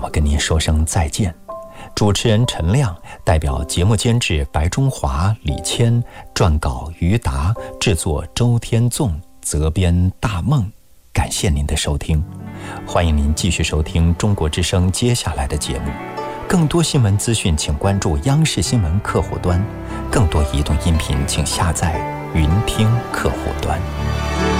我跟您说声再见。主持人陈亮，代表节目监制白中华、李谦，撰稿于达，制作周天纵，责编大梦。感谢您的收听，欢迎您继续收听中国之声接下来的节目。更多新闻资讯请关注央视新闻客户端，更多移动音频请下载云听客户端。